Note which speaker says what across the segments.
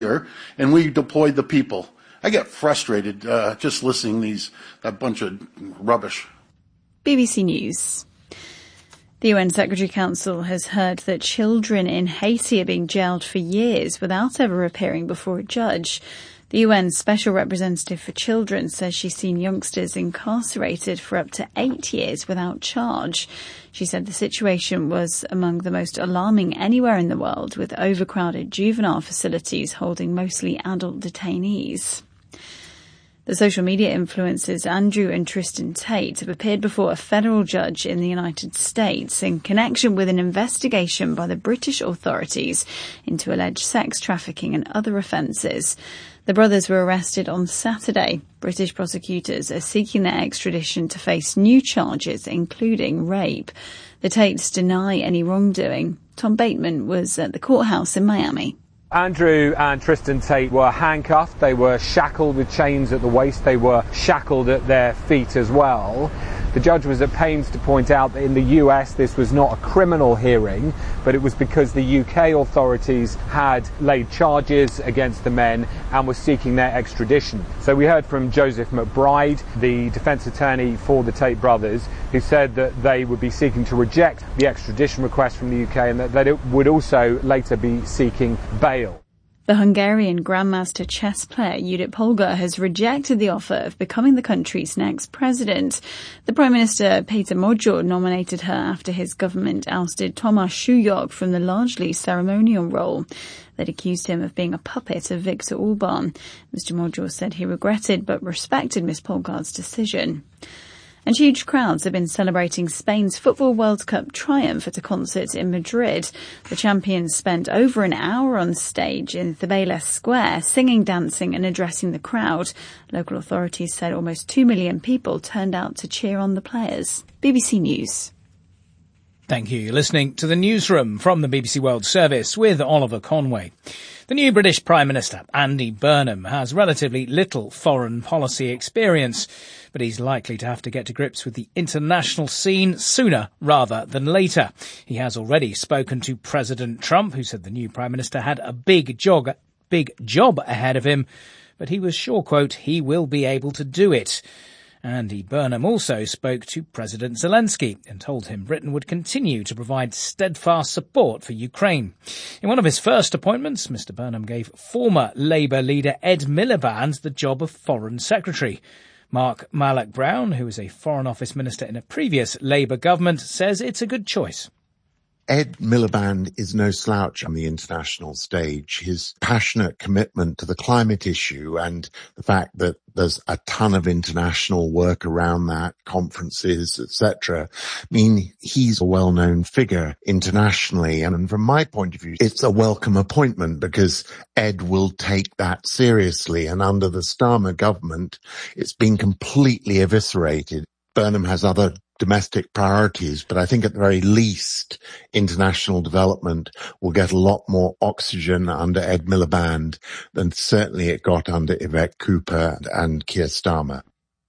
Speaker 1: here, and we deployed the people. I get frustrated just listening to that bunch of rubbish.
Speaker 2: BBC News. The UN Secretary Council has heard that children in Haiti are being jailed for years without ever appearing before a judge. The UN Special Representative for Children says she's seen youngsters incarcerated for up to 8 years without charge. She said the situation was among the most alarming anywhere in the world, with overcrowded juvenile facilities holding mostly adult detainees. The social media influencers Andrew and Tristan Tate have appeared before a federal judge in the United States in connection with an investigation by the British authorities into alleged sex trafficking and other offences. The brothers were arrested on Saturday. British prosecutors are seeking their extradition to face new charges, including rape. The Tates deny any wrongdoing. Tom Bateman was at the courthouse in Miami.
Speaker 3: Andrew and Tristan Tate were handcuffed, they were shackled with chains at the waist, they were shackled at their feet as well. The judge was at pains to point out that in the US this was not a criminal hearing, but it was because the UK authorities had laid charges against the men and were seeking their extradition. So we heard from Joseph McBride, the defence attorney for the Tate brothers, who said that they would be seeking to reject the extradition request from the UK and that it would also later be seeking bail.
Speaker 2: The Hungarian Grandmaster chess player Judit Polgar has rejected the offer of becoming the country's next president. The Prime Minister Peter Magyar nominated her after his government ousted Tomáš Súlyog from the largely ceremonial role. They'd accused him of being a puppet of Viktor Orbán. Mr Magyar said he regretted but respected Ms Polgar's decision. And huge crowds have been celebrating Spain's Football World Cup triumph at a concert in Madrid. The champions spent over an hour on stage in Cibeles Square, singing, dancing and addressing the crowd. Local authorities said almost 2 million people turned out to cheer on the players. BBC News.
Speaker 4: Thank you. You're listening to the Newsroom from the BBC World Service with Oliver Conway. The new British Prime Minister, Andy Burnham, has relatively little foreign policy experience, but he's likely to have to get to grips with the international scene sooner rather than later. He has already spoken to President Trump, who said the new Prime Minister had a big job ahead of him, but he was sure, quote, he will be able to do it. Andy Burnham also spoke to President Zelensky and told him Britain would continue to provide steadfast support for Ukraine. In one of his first appointments, Mr Burnham gave former Labour leader Ed Miliband the job of Foreign Secretary. Mark Malloch-Brown, who was a Foreign Office Minister in a previous Labour government, says it's a good choice.
Speaker 5: Ed Miliband is no slouch on the international stage. His passionate commitment to the climate issue and the fact that there's a ton of international work around that, conferences, etc., mean he's a well-known figure internationally. And from my point of view, it's a welcome appointment because Ed will take that seriously. And under the Starmer government, it's been completely eviscerated. Burnham has other domestic priorities, but I think at the very least, international development will get a lot more oxygen under Ed Miliband than certainly it got under Yvette Cooper and Keir Starmer.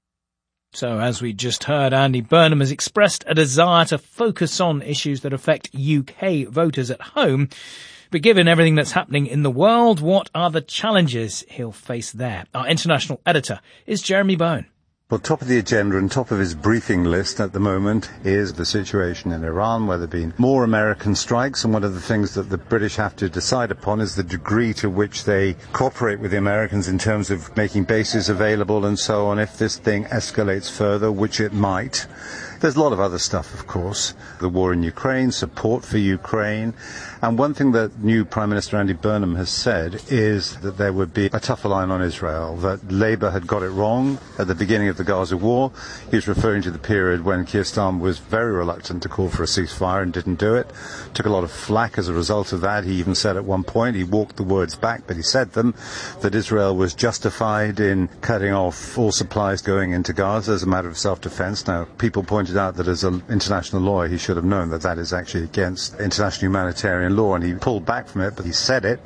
Speaker 4: So, as we just heard, Andy Burnham has expressed a desire to focus on issues that affect UK voters at home. But given everything that's happening in the world, what are the challenges he'll face there? Our international editor is Jeremy Bone.
Speaker 6: Well, top of the agenda and top of his briefing list at the moment is the situation in Iran, where there have been more American strikes, and one of the things that the British have to decide upon is the degree to which they cooperate with the Americans in terms of making bases available and so on, if this thing escalates further, which it might. There's a lot of other stuff, of course. The war in Ukraine, support for Ukraine. And one thing that new Prime Minister Andy Burnham has said is that there would be a tougher line on Israel, that Labour had got it wrong at the beginning of the Gaza war. He's referring to the period when Keir Starmer was very reluctant to call for a ceasefire and didn't do it. Took a lot of flack as a result of that. He even said at one point, he walked the words back, but he said them, that Israel was justified in cutting off all supplies going into Gaza as a matter of self-defense. Now, people pointed out that as an international lawyer, he should have known that that is actually against international humanitarian law, and he pulled back from it, but he said it.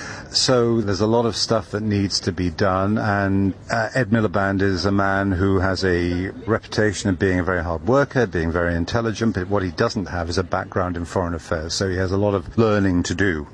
Speaker 6: So there's a lot of stuff that needs to be done, and Ed Miliband is a man who has a reputation of being a very hard worker, being very intelligent, but what he doesn't have is a background in foreign affairs, so he has a lot of learning to do.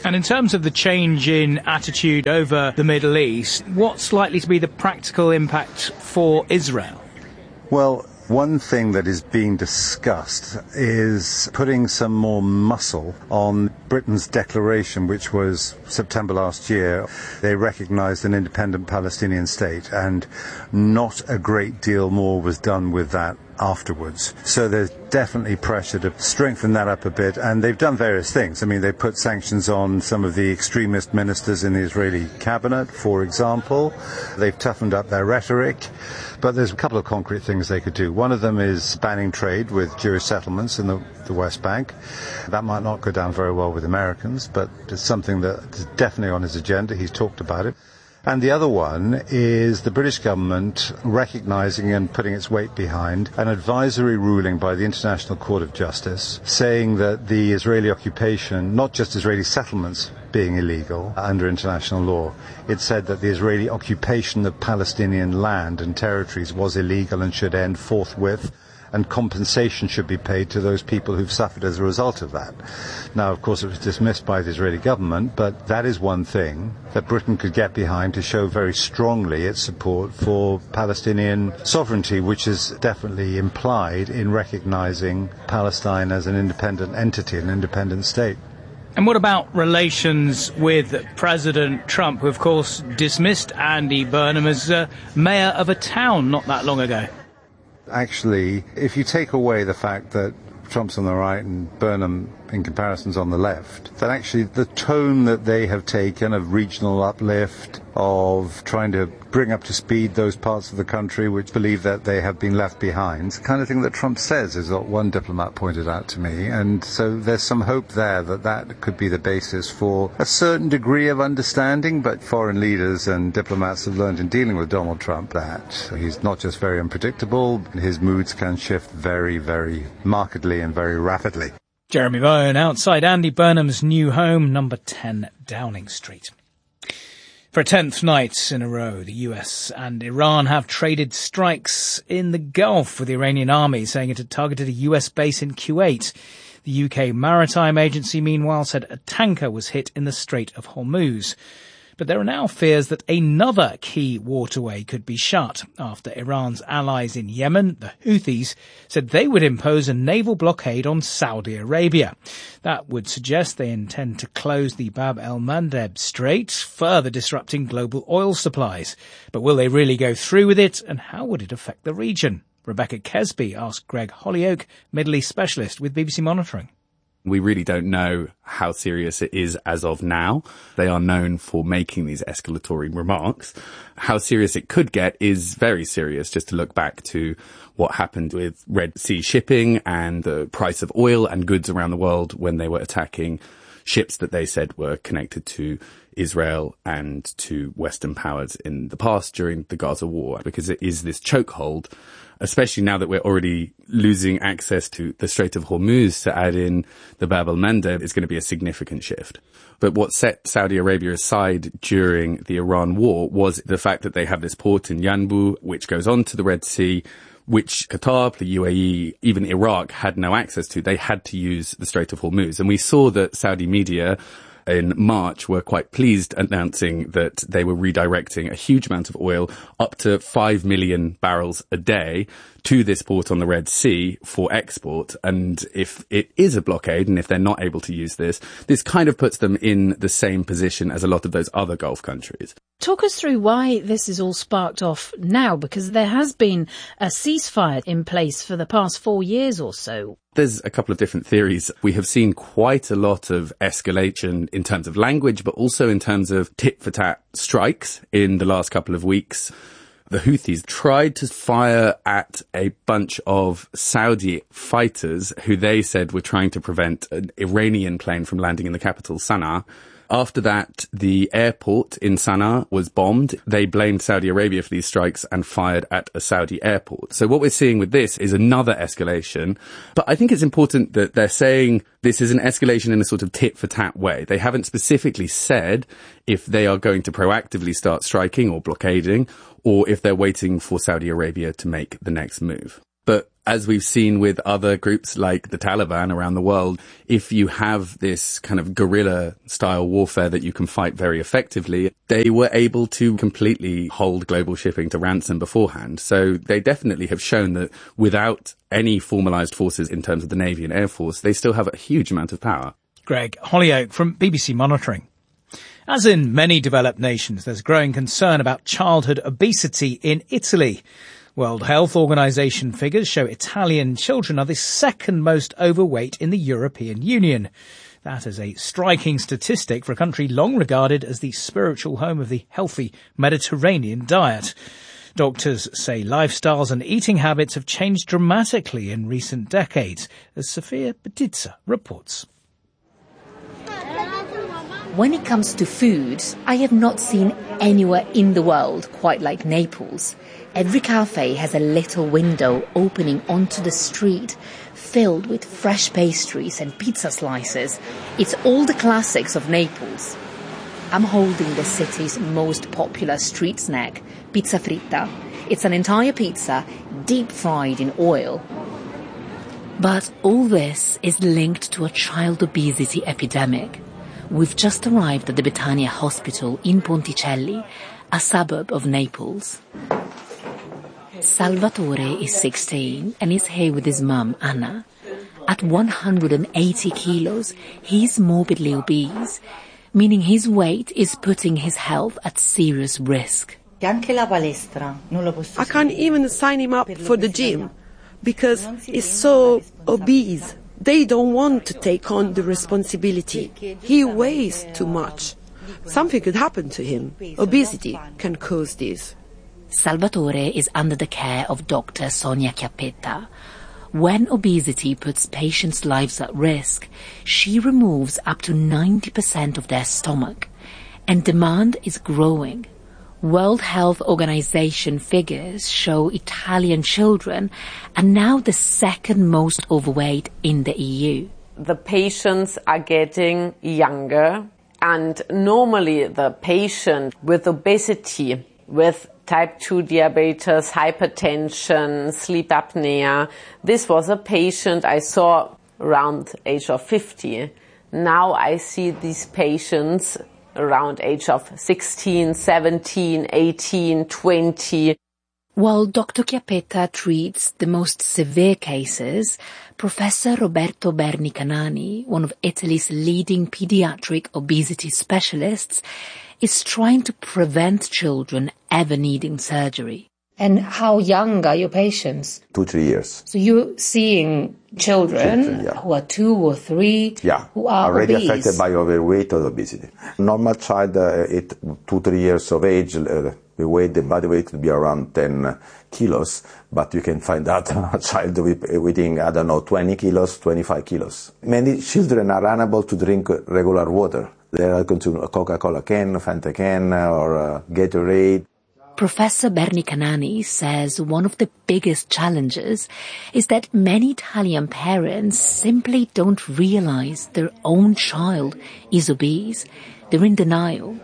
Speaker 4: And in terms of the change in attitude over the Middle East, what's likely to be the practical impact for Israel?
Speaker 6: Well, one thing that is being discussed is putting some more muscle on Britain's declaration, which was September last year. They recognised an independent Palestinian state, and not a great deal more was done with that afterwards. So there's definitely pressure to strengthen that up a bit, and they've done various things. I mean, they put sanctions on some of the extremist ministers in the Israeli cabinet, for example. They've toughened up their rhetoric, but there's a couple of concrete things they could do. One of them is banning trade with Jewish settlements in the West Bank. That might not go down very well with Americans, but it's something that is definitely on his agenda. He's talked about it. And the other one is the British government recognising and putting its weight behind an advisory ruling by the International Court of Justice saying that the Israeli occupation, not just Israeli settlements being illegal under international law, it said that the Israeli occupation of Palestinian land and territories was illegal and should end forthwith, and compensation should be paid to those people who've suffered as a result of that. Now, of course, it was dismissed by the Israeli government, but that is one thing that Britain could get behind to show very strongly its support for Palestinian sovereignty, which is definitely implied in recognizing Palestine as an independent entity, an independent state.
Speaker 4: And what about relations with President Trump, who, of course, dismissed Andy Burnham as mayor of a town not that long ago?
Speaker 6: Actually, if you take away the fact that Trump's on the right and Burnham in comparison's on the left, then actually the tone that they have taken of regional uplift, of trying to bring up to speed those parts of the country which believe that they have been left behind, the kind of thing that Trump says, is what one diplomat pointed out to me. And so there's some hope there that that could be the basis for a certain degree of understanding, but foreign leaders and diplomats have learned in dealing with Donald Trump that he's not just very unpredictable, his moods can shift very, very markedly and very rapidly.
Speaker 4: Jeremy Bowen outside Andy Burnham's new home, number 10 Downing Street. For a 10th night in a row, the US and Iran have traded strikes in the Gulf, with the Iranian army saying it had targeted a US base in Kuwait. The UK Maritime Agency, meanwhile, said a tanker was hit in the Strait of Hormuz. But there are now fears that another key waterway could be shut after Iran's allies in Yemen, the Houthis, said they would impose a naval blockade on Saudi Arabia. That would suggest they intend to close the Bab el-Mandeb Strait, further disrupting global oil supplies. But will they really go through with it, and how would it affect the region? Rebecca Kesby asked Greg Hollyoak, Middle East specialist with BBC Monitoring.
Speaker 7: We really don't know how serious it is as of now. They are known for making these escalatory remarks. How serious it could get is very serious, just to look back to what happened with Red Sea shipping and the price of oil and goods around the world when they were attacking ships that they said were connected to Israel and to Western powers in the past during the Gaza war, because it is this chokehold, especially now that we're already losing access to the Strait of Hormuz. To add in the Bab el-Mandeb is going to be a significant shift. But what set Saudi Arabia aside during the Iran war was the fact that they have this port in Yanbu, which goes on to the Red Sea, which Qatar, the UAE, even Iraq had no access to. They had to use the Strait of Hormuz. And we saw that Saudi media in March were quite pleased, announcing that they were redirecting a huge amount of oil, up to 5 million barrels a day, to this port on the Red Sea for export. And if it is a blockade, and if they're not able to use this kind of puts them in the same position as a lot of those other Gulf countries.
Speaker 8: Talk us through why this is all sparked off now, because there has been a ceasefire in place for the past 4 years or so.
Speaker 7: There's a couple of different theories. We have seen quite a lot of escalation in terms of language, but also in terms of tit-for-tat strikes in the last couple of weeks. The Houthis tried to fire at a bunch of Saudi fighters who they said were trying to prevent an Iranian plane from landing in the capital, Sana'a. After that, the airport in Sana'a was bombed. They blamed Saudi Arabia for these strikes and fired at a Saudi airport. So what we're seeing with this is another escalation. But I think it's important that they're saying this is an escalation in a sort of tit-for-tat way. They haven't specifically said if they are going to proactively start striking or blockading, or if they're waiting for Saudi Arabia to make the next move. But as we've seen with other groups like the Taliban around the world, if you have this kind of guerrilla-style warfare that you can fight very effectively, they were able to completely hold global shipping to ransom beforehand. So they definitely have shown that without any formalised forces in terms of the Navy and Air Force, they still have a huge amount of power.
Speaker 4: Greg Hollyoak from BBC Monitoring. As in many developed nations, there's growing concern about childhood obesity in Italy. World Health Organization figures show Italian children are the second most overweight in the European Union. That is a striking statistic for a country long regarded as the spiritual home of the healthy Mediterranean diet. Doctors say lifestyles and eating habits have changed dramatically in recent decades, as Sofia Betizza reports.
Speaker 9: When it comes to food, I have not seen anywhere in the world quite like Naples. Every cafe has a little window opening onto the street, filled with fresh pastries and pizza slices. It's all the classics of Naples. I'm holding the city's most popular street snack, pizza fritta. It's an entire pizza, deep fried in oil. But all this is linked to a child obesity epidemic. We've just arrived at the Betania Hospital in Ponticelli, a suburb of Naples. Salvatore is 16 and is here with his mum, Anna. At 180 kilos, he's morbidly obese, meaning his weight is putting his health at serious risk.
Speaker 10: I can't even sign him up for the gym because he's so obese. They don't want to take on the responsibility. He weighs too much. Something could happen to him. Obesity can cause this.
Speaker 9: Salvatore is under the care of Dr. Sonia Chiappetta. When obesity puts patients' lives at risk, she removes up to 90% of their stomach, and demand is growing. World Health Organization figures show Italian children are now the second most overweight in the EU.
Speaker 11: The patients are getting younger, and normally the patient with obesity, with type 2 diabetes, hypertension, sleep apnea, this was a patient I saw around age of 50. Now I see these patients around age of 16, 17, 18, 20.
Speaker 9: While Dr. Chiappetta treats the most severe cases, Professor Roberto Berni Canani, one of Italy's leading pediatric obesity specialists, is trying to prevent children ever needing surgery. And how young are your patients?
Speaker 12: 2-3 years.
Speaker 9: So you're seeing children who are 2 or 3 who are
Speaker 12: already
Speaker 9: obese.
Speaker 12: affected by overweight or obesity. Normal child at 2-3 years of age, the body weight could be around 10 kilos, but you can find out a child weighing, 20 kilos, 25 kilos. Many children are unable to drink regular water. They are consuming a Coca-Cola can, Fanta can, or Gatorade.
Speaker 9: Professor Berni Canani says one of the biggest challenges is that many Italian parents simply don't realize their own child is obese. They're in denial.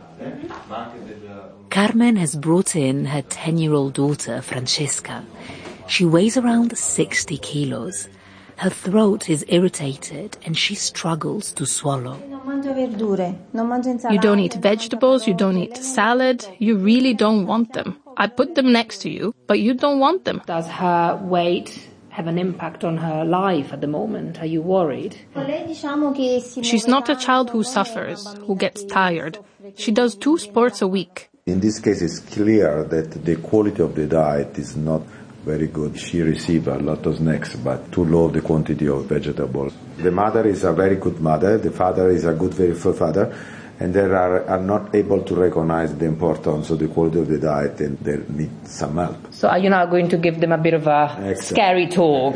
Speaker 9: Carmen has brought in her 10-year-old daughter, Francesca. She weighs around 60 kilos. Her throat is irritated and she struggles to swallow.
Speaker 13: You don't eat vegetables, you don't eat salad, you really don't want them. I put them next to you, but you don't want them.
Speaker 8: Does her weight have an impact on her life at the moment? Are you worried?
Speaker 13: She's not a child who suffers, who gets tired. She does 2 sports a week.
Speaker 12: In this case, it's clear that the quality of the diet is not very good. She receives a lot of snacks, but too low the quantity of vegetables. The mother is a very good mother, the father is a good, very good father, and they are not able to recognize the importance of the quality of the diet, and they need some help.
Speaker 8: So are you now going to give them a bit of a scary talk?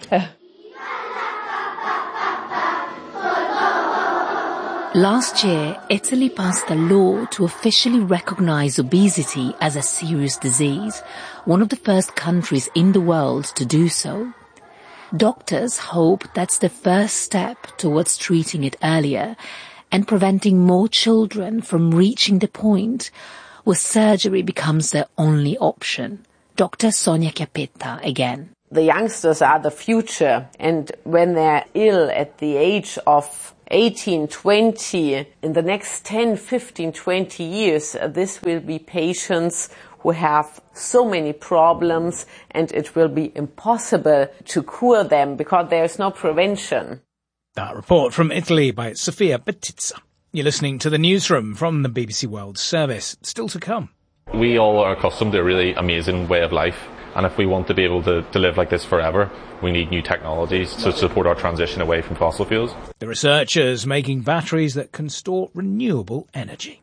Speaker 9: Last year, Italy passed a law to officially recognize obesity as a serious disease, one of the first countries in the world to do so. Doctors hope that's the first step towards treating it earlier and preventing more children from reaching the point where surgery becomes their only option. Dr. Sonia Chiappetta again.
Speaker 11: The youngsters are the future, and when they're ill at the age of 18, 20, in the next 10, 15, 20 years, this will be patients who have so many problems, and it will be impossible to cure them because there is no prevention.
Speaker 4: That report from Italy by Sofia Betizza. You're listening to the newsroom from the BBC World Service. Still to come.
Speaker 14: We all are accustomed to a really amazing way of life, and if we want to be able to live like this forever, we need new technologies to support our transition away from fossil fuels.
Speaker 4: The researchers making batteries that can store renewable energy.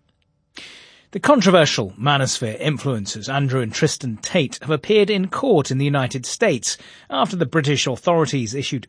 Speaker 4: The controversial manosphere influencers Andrew and Tristan Tate have appeared in court in the United States after the British authorities issued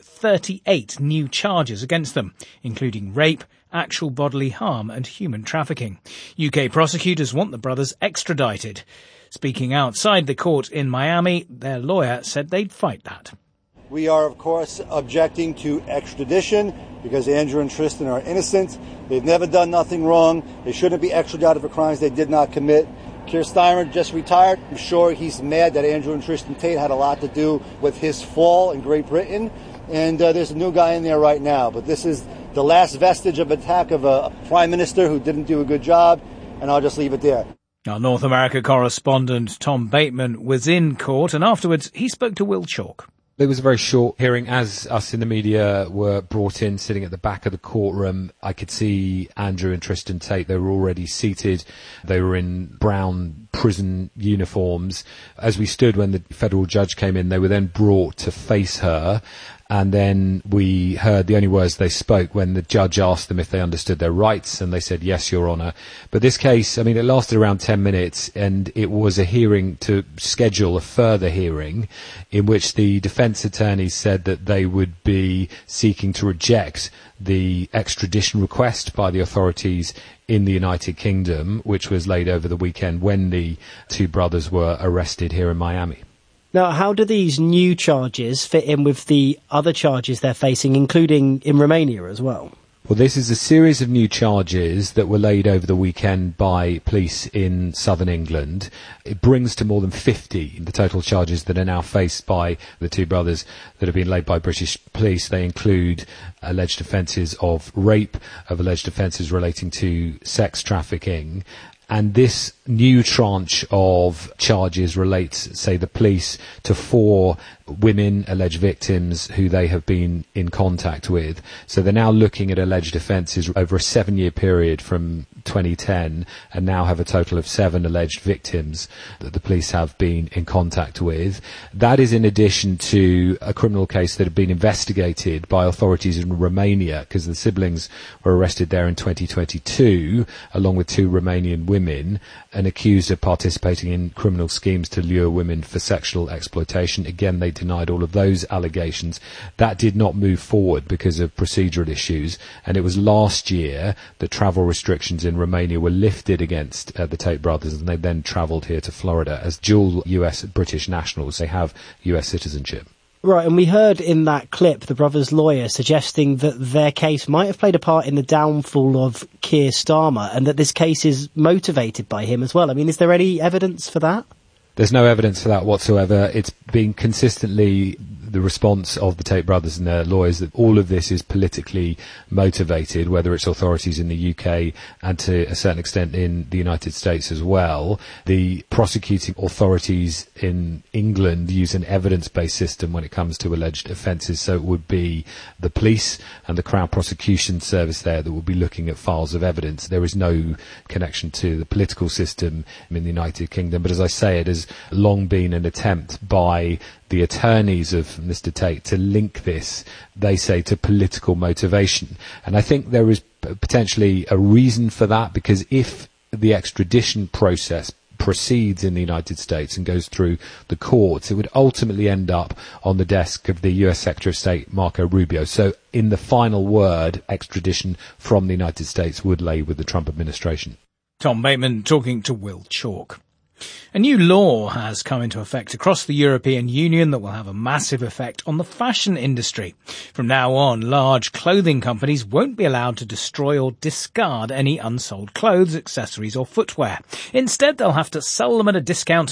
Speaker 4: 38 new charges against them, including rape, actual bodily harm and human trafficking. UK prosecutors want the brothers extradited. Speaking outside the court in Miami, their lawyer said they'd fight that.
Speaker 15: We are, of course, objecting to extradition because Andrew and Tristan are innocent. They've never done nothing wrong. They shouldn't be extradited for crimes they did not commit. Keir Starmer just retired. I'm sure he's mad that Andrew and Tristan Tate had a lot to do with his fall in Great Britain. And there's a new guy in there right now. But this is the last vestige of attack of a prime minister who didn't do a good job. And I'll just leave it there.
Speaker 4: Our North America correspondent Tom Bateman was in court, and afterwards he spoke to Will Chalk.
Speaker 16: It was a very short hearing. As us in the media were brought in, sitting at the back of the courtroom, I could see Andrew and Tristan Tate. They were already seated. They were in brown prison uniforms. As we stood when the federal judge came in, they were then brought to face her. And then we heard the only words they spoke when the judge asked them if they understood their rights, and they said, "Yes, Your Honour." But this case, I mean, it lasted around 10 minutes, and it was a hearing to schedule a further hearing in which the defence attorneys said that they would be seeking to reject the extradition request by the authorities in the United Kingdom, which was laid over the weekend when the two brothers were arrested here in Miami.
Speaker 17: Now, how do these new charges fit in with the other charges they're facing, including in Romania as well?
Speaker 16: Well, this is a series of new charges that were laid over the weekend by police in southern England. It brings to more than 50 the total charges that are now faced by the two brothers that have been laid by British police. They include alleged offences of rape, of alleged offences relating to sex trafficking. And this new tranche of charges relates, say, the police to 4 women, alleged victims, who they have been in contact with. So they're now looking at alleged offences over a 7-year period from 2010, and now have a total of 7 alleged victims that the police have been in contact with. That is in addition to a criminal case that had been investigated by authorities in Romania, because the siblings were arrested there in 2022, along with 2 Romanian women, and accused of participating in criminal schemes to lure women for sexual exploitation. Again, they denied all of those allegations. That did not move forward because of procedural issues, and it was last year that travel restrictions in Romania were lifted against the Tate brothers, and they then travelled here to Florida as dual US British nationals. They have US citizenship.
Speaker 17: Right, and we heard in that clip the brothers' lawyer suggesting that their case might have played a part in the downfall of Keir Starmer, and that this case is motivated by him as well. I mean, is there any evidence for that?
Speaker 16: There's no evidence for that whatsoever. It's been consistently the response of the Tate brothers and their lawyers that all of this is politically motivated, whether it's authorities in the UK and to a certain extent in the United States as well. The prosecuting authorities in England use an evidence-based system when it comes to alleged offences, so it would be the police and the Crown Prosecution Service there that will be looking at files of evidence. There is no connection to the political system in the United Kingdom, but as I say, it has long been an attempt by the attorneys of Mr. Tate to link this, they say, to political motivation. And I think there is potentially a reason for that, because if the extradition process proceeds in the United States and goes through the courts, it would ultimately end up on the desk of the US Secretary of State, Marco Rubio. So in the final word, extradition from the United States would lay with the Trump administration.
Speaker 4: Tom Bateman talking to Will Chalk. A new law has come into effect across the European Union that will have a massive effect on the fashion industry. From now on, large clothing companies won't be allowed to destroy or discard any unsold clothes, accessories or footwear. Instead, they'll have to sell them at a discount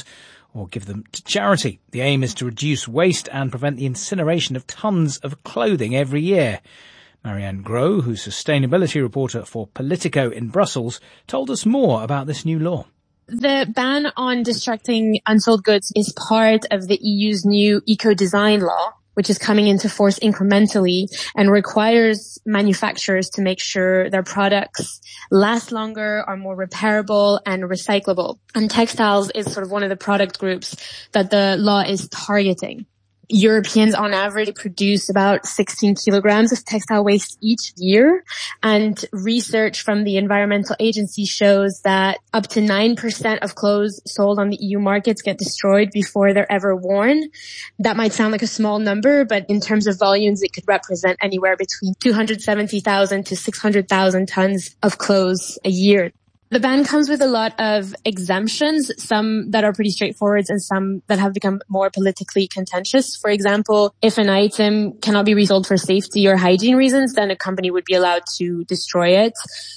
Speaker 4: or give them to charity. The aim is to reduce waste and prevent the incineration of tons of clothing every year. Marianne Groh, who's sustainability reporter for Politico in Brussels, told us more about this new law.
Speaker 18: The ban on destructing unsold goods is part of the EU's new eco-design law, which is coming into force incrementally and requires manufacturers to make sure their products last longer, are more repairable and recyclable. And textiles is sort of one of the product groups that the law is targeting. Europeans on average produce about 16 kilograms of textile waste each year, and research from the Environmental Agency shows that up to 9% of clothes sold on the EU markets get destroyed before they're ever worn. That might sound like a small number, but in terms of volumes, it could represent anywhere between 270,000 to 600,000 tons of clothes a year. The ban comes with a lot of exemptions, some that are pretty straightforward and some that have become more politically contentious. For example, if an item cannot be resold for safety or hygiene reasons, then a company would be allowed to destroy it.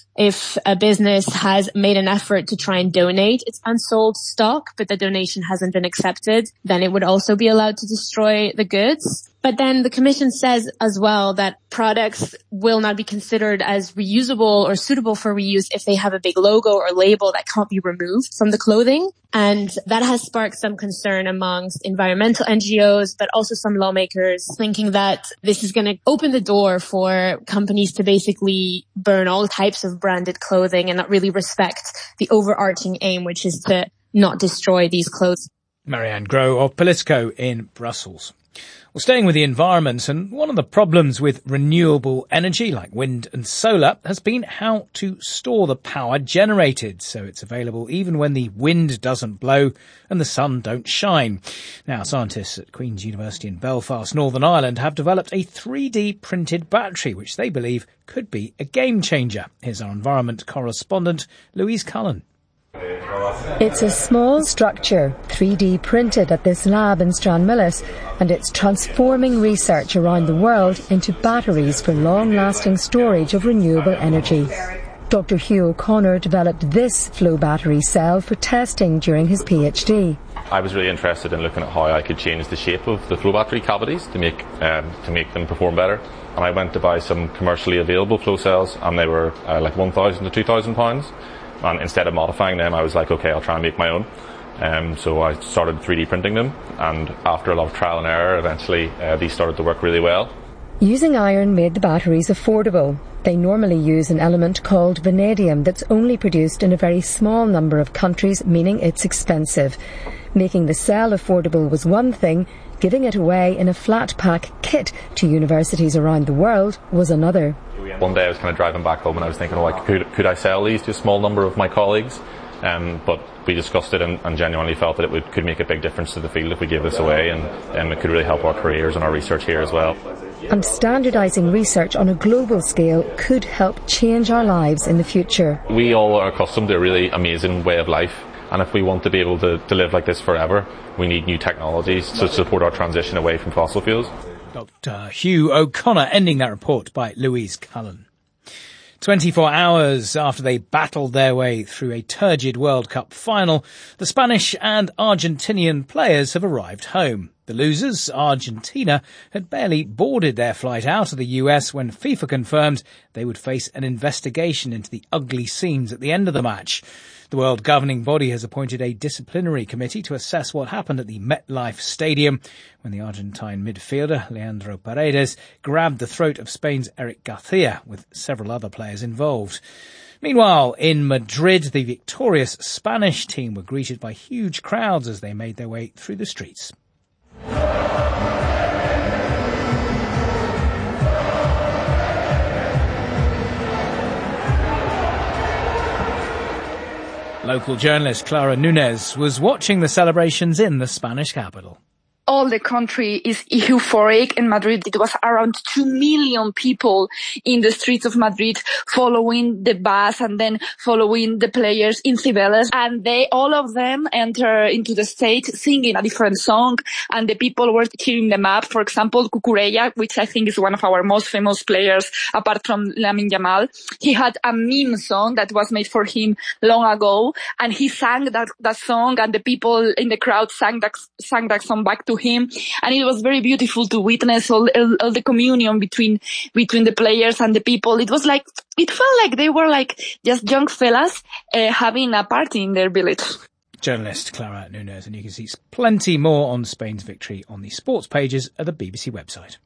Speaker 18: If a business has made an effort to try and donate its unsold stock, but the donation hasn't been accepted, then it would also be allowed to destroy the goods. But then the Commission says as well that products will not be considered as reusable or suitable for reuse if they have a big logo or label that can't be removed from the clothing. And that has sparked some concern amongst environmental NGOs, but also some lawmakers thinking that this is going to open the door for companies to basically burn all types of branded clothing and not really respect the overarching aim, which is to not destroy these clothes.
Speaker 4: Marianne Groh of Politico in Brussels. Well, staying with the environment, and one of the problems with renewable energy like wind and solar has been how to store the power generated so it's available even when the wind doesn't blow and the sun don't shine. Now, scientists at Queen's University in Belfast, Northern Ireland, have developed a 3D printed battery which they believe could be a game changer. Here's our environment correspondent, Louise Cullen.
Speaker 19: It's a small structure, 3D printed at this lab in Stranmillis, and it's transforming research around the world into batteries for long-lasting storage of renewable energy. Dr. Hugh O'Connor developed this flow battery cell for testing during his PhD.
Speaker 14: I was really interested in looking at how I could change the shape of the flow battery cavities to make them perform better. And I went to buy some commercially available flow cells, and they were like £1,000 to £2,000. And instead of modifying them, I was like, okay, I'll try and make my own. So I started 3D printing them, and after a lot of trial and error, eventually these started to work really well.
Speaker 19: Using iron made the batteries affordable. They normally use an element called vanadium that's only produced in a very small number of countries, meaning it's expensive. Making the cell affordable was one thing, giving it away in a flat pack kit to universities around the world was another.
Speaker 14: One day I was kind of driving back home and I was thinking, could I sell these to a small number of my colleagues? But we discussed it and genuinely felt that it could make a big difference to the field if we gave this away, and it could really help our careers and our research here as well.
Speaker 19: And standardising research on a global scale could help change our lives in the future.
Speaker 14: We all are accustomed to a really amazing way of life, and if we want to be able to live like this forever, we need new technologies to support our transition away from fossil fuels.
Speaker 4: Dr. Hugh O'Connor ending that report by Louise Cullen. 24 hours after they battled their way through a turgid World Cup final, the Spanish and Argentinian players have arrived home. The losers, Argentina, had barely boarded their flight out of the US when FIFA confirmed they would face an investigation into the ugly scenes at the end of the match. The world governing body has appointed a disciplinary committee to assess what happened at the MetLife Stadium when the Argentine midfielder Leandro Paredes grabbed the throat of Spain's Eric Garcia, with several other players involved. Meanwhile, in Madrid, the victorious Spanish team were greeted by huge crowds as they made their way through the streets. Local journalist Clara Nunes was watching the celebrations in the Spanish capital.
Speaker 20: all the country is euphoric. In Madrid, it was around 2 million people in the streets of Madrid following the bus and then following the players in Cibeles. And all of them enter into the stage singing a different song, and the people were cheering them up. For example, Cucurella, which I think is one of our most famous players apart from Lamine Yamal. He had a meme song that was made for him long ago, and he sang that song, and the people in the crowd sang that song back to him, and it was very beautiful to witness all the communion between the players and the people. It felt like they were like just young fellas having a party in their village.
Speaker 4: Journalist Clara Nunes, and you can see plenty more on Spain's victory on the sports pages of the BBC website.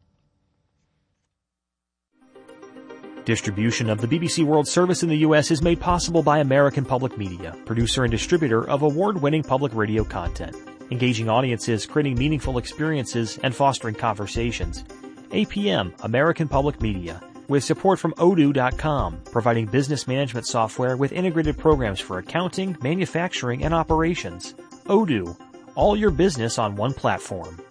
Speaker 21: Distribution of the BBC World Service in the U.S. is made possible by American Public Media, producer and distributor of award-winning public radio content, engaging audiences, creating meaningful experiences, and fostering conversations. APM, American Public Media, with support from Odoo.com, providing business management software with integrated programs for accounting, manufacturing, and operations. Odoo, all your business on one platform.